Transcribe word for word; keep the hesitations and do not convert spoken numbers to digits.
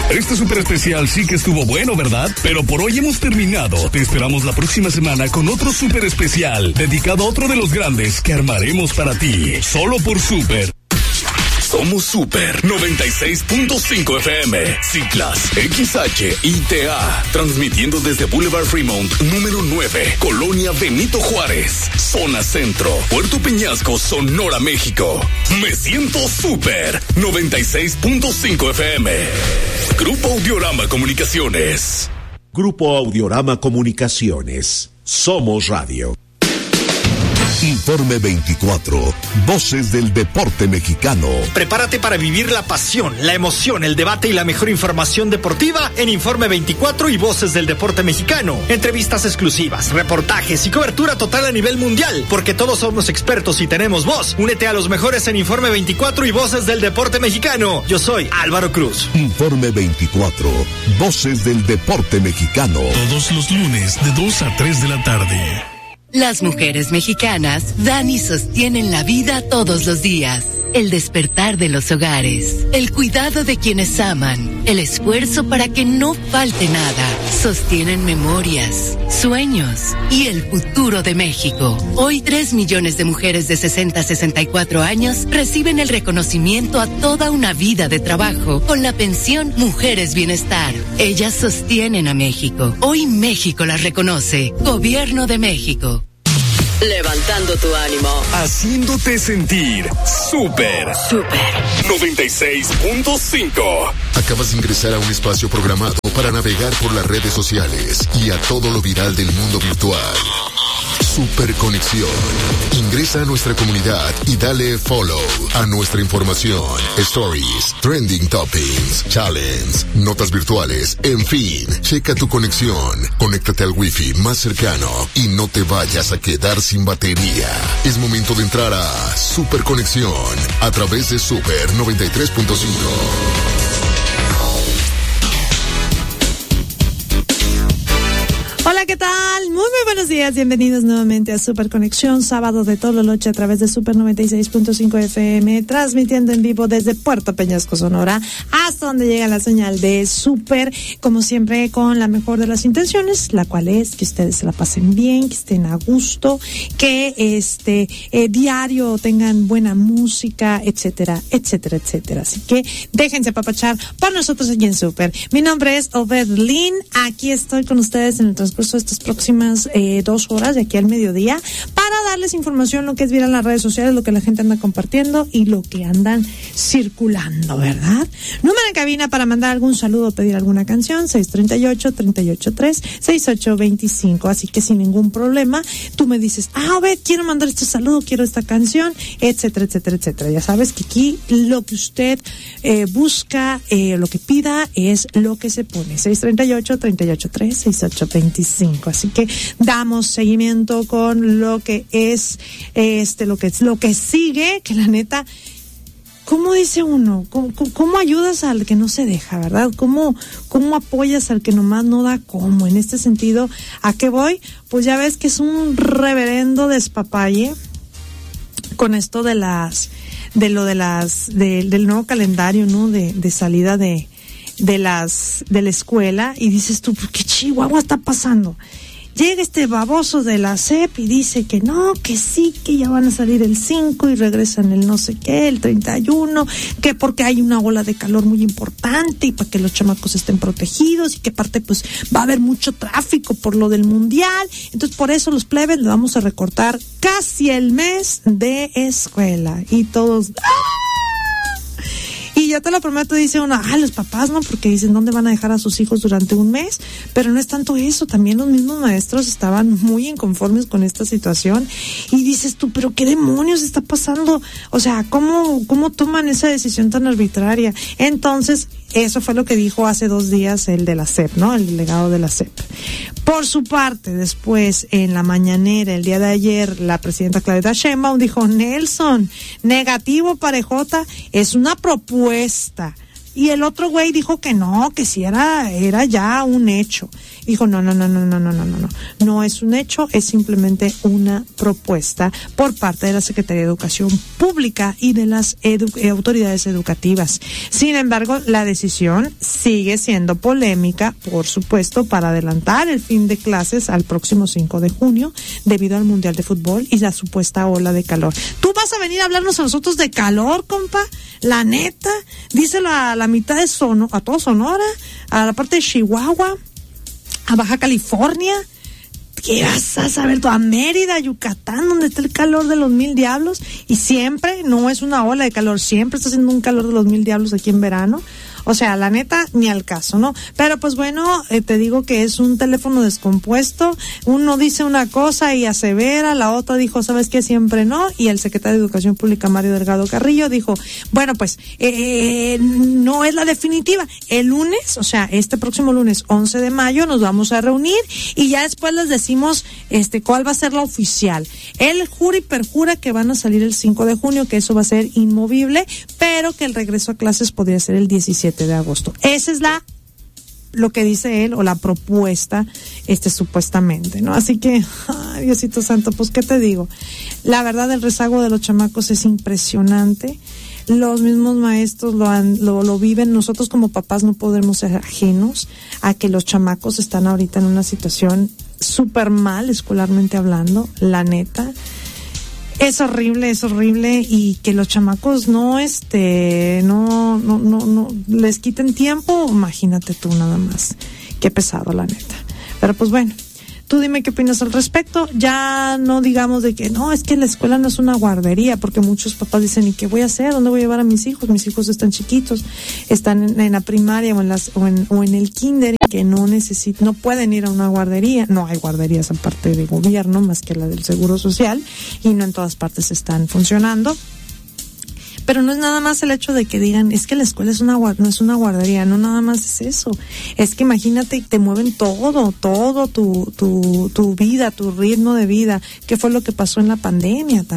Este súper especial sí que estuvo bueno, ¿verdad? Pero por hoy hemos terminado. Te esperamos la próxima semana con otro súper especial, dedicado a otro de los grandes que armaremos para ti. Solo por Súper. Somos Super noventa y seis punto cinco F M, Ciclas, X H I T A, transmitiendo desde Boulevard Fremont, número nueve, Colonia Benito Juárez, Zona Centro, Puerto Peñasco, Sonora, México. Me siento Super noventa y seis punto cinco F M. Grupo Audiorama Comunicaciones. Grupo Audiorama Comunicaciones. Somos Radio. Informe veinticuatro, Voces del Deporte Mexicano. Prepárate para vivir la pasión, la emoción, el debate y la mejor información deportiva en Informe veinticuatro y Voces del Deporte Mexicano. Entrevistas exclusivas, reportajes y cobertura total a nivel mundial, porque todos somos expertos y tenemos voz. Únete a los mejores en Informe veinticuatro y Voces del Deporte Mexicano. Yo soy Álvaro Cruz. Informe veinticuatro, Voces del Deporte Mexicano. Todos los lunes de dos a tres de la tarde. Las mujeres mexicanas dan y sostienen la vida todos los días. El despertar de los hogares, el cuidado de quienes aman, el esfuerzo para que no falte nada. Sostienen memorias, sueños y el futuro de México. Hoy tres millones de mujeres de sesenta a sesenta y cuatro años reciben el reconocimiento a toda una vida de trabajo con la pensión Mujeres Bienestar. Ellas sostienen a México. Hoy México las reconoce. Gobierno de México. Levantando tu ánimo. Haciéndote sentir súper. Súper. noventa y seis punto cinco. Acabas de ingresar a un espacio programado para navegar por las redes sociales y a todo lo viral del mundo virtual. Super Conexión. Ingresa a nuestra comunidad y dale follow a nuestra información, stories, trending topics, challenge, notas virtuales, en fin, checa tu conexión, conéctate al wifi más cercano y no te vayas a quedar sin batería. Es momento de entrar a Super Conexión a través de Super noventa y tres punto cinco. Hola, ¿qué tal? Muy, muy buenos días. Bienvenidos nuevamente a Super Conexión, sábado de toda la noche a través de Super noventa y seis punto cinco F M, transmitiendo en vivo desde Puerto Peñasco, Sonora, hasta donde llega la señal de Super, como siempre con la mejor de las intenciones, la cual es que ustedes se la pasen bien, que estén a gusto, que este eh, diario tengan buena música, etcétera, etcétera, etcétera. Así que déjense apapachar por nosotros aquí en Super. Mi nombre es Obed Lin, aquí estoy con ustedes en el transcurso de estas próximas eh, dos horas de aquí al mediodía para darles información, lo que es viral en las redes sociales, lo que la gente anda compartiendo y lo que andan circulando, ¿verdad? Número en cabina para mandar algún saludo o pedir alguna canción, seis tres ocho, tres ocho tres, seis ocho dos cinco, así que sin ningún problema, tú me dices, ah, Obed, quiero mandar este saludo, quiero esta canción, etcétera, etcétera, etcétera. Ya sabes que aquí lo que usted eh, busca, eh, lo que pida es lo que se pone, seis tres ocho, tres ocho tres, seis ocho dos cinco. Así que damos seguimiento con lo que es este lo que es lo que sigue, que la neta, ¿cómo dice uno? ¿Cómo, cómo ayudas al que no se deja, verdad? ¿Cómo, cómo apoyas al que nomás no da cómo? En este sentido, ¿a qué voy? Pues ya ves que es un reverendo despapalle con esto de las de lo de las de, del nuevo calendario, ¿no? De, de salida de de las de la escuela, y dices tú, ¿qué chihuahua está pasando? Llega este baboso de la S E P y dice que no, que sí, que ya van a salir el cinco y regresan el no sé qué, el treinta y uno, que porque hay una ola de calor muy importante y para que los chamacos estén protegidos, y que aparte pues va a haber mucho tráfico por lo del mundial, entonces por eso los plebes le vamos a recortar casi el mes de escuela, y todos ¡ah! Y ya te lo prometo, dice uno, ah, los papás, ¿no? Porque dicen, ¿dónde van a dejar a sus hijos durante un mes? Pero no es tanto eso, también los mismos maestros estaban muy inconformes con esta situación, y dices tú, ¿pero qué demonios está pasando? O sea, ¿cómo, cómo toman esa decisión tan arbitraria? Entonces, eso fue lo que dijo hace dos días el de la S E P, ¿no? El delegado de la S E P. Por su parte, después, en la mañanera, el día de ayer, la presidenta Claudia Sheinbaum dijo, Nelson, negativo parejota, es una propuesta. Y el otro güey dijo que no, que sí era, era ya un hecho. Dijo, no, no, no, no, no, no, no, no, no. No es un hecho, es simplemente una propuesta por parte de la Secretaría de Educación Pública y de las edu- eh, autoridades educativas. Sin embargo, la decisión sigue siendo polémica, por supuesto, para adelantar el fin de clases al próximo cinco de junio, debido al Mundial de Fútbol y la supuesta ola de calor. ¿Tú vas a venir a hablarnos a nosotros de calor, compa? La neta, díselo a la mitad de Sonora, a todo Sonora, a la parte de Chihuahua, a Baja California. ¿Qué vas a saber tú? A Mérida, Yucatán, donde está el calor de los mil diablos, y siempre no es una ola de calor, siempre está haciendo un calor de los mil diablos aquí en verano. O sea, la neta, ni al caso, ¿no? Pero pues bueno, eh, te digo que es un teléfono descompuesto. Uno dice una cosa y asevera, la otra dijo, ¿sabes qué? Siempre no. Y el secretario de Educación Pública, Mario Delgado Carrillo, dijo, bueno, pues, eh, no es la definitiva. El lunes, o sea, este próximo lunes, once de mayo, nos vamos a reunir y ya después les decimos, este, cuál va a ser la oficial. Él jura y perjura que van a salir el cinco de junio, que eso va a ser inmovible, pero que el regreso a clases podría ser el diecisiete de agosto. Esa es la, lo que dice él, o la propuesta, este, supuestamente, ¿no? Así que, ay, Diosito Santo, pues, ¿qué te digo? La verdad, el rezago de los chamacos es impresionante. Los mismos maestros lo, han, lo, lo viven. Nosotros como papás no podemos ser ajenos a que los chamacos están ahorita en una situación súper mal, escolarmente hablando, la neta. Es horrible, es horrible, y que los chamacos no, este, no, no, no, no, les quiten tiempo, imagínate tú nada más. Qué pesado, la neta. Pero pues bueno, tú dime qué opinas al respecto. Ya no digamos de que no, es que la escuela no es una guardería, porque muchos papás dicen, ¿y qué voy a hacer? ¿Dónde voy a llevar a mis hijos? Mis hijos están chiquitos, están en, en la primaria o en las, o en, o en el kinder, que no necesitan, no pueden ir a una guardería. No hay guarderías aparte de gobierno, más que la del Seguro Social, y no en todas partes están funcionando. Pero no es nada más el hecho de que digan, es que la escuela es una no es una guardería, no nada más es eso. Es que imagínate, te mueven todo, todo tu, tu, tu vida, tu ritmo de vida. ¿Qué fue lo que pasó en la pandemia también?